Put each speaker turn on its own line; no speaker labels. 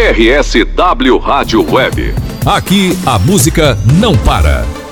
RSW Rádio Web.
Aqui a música não para.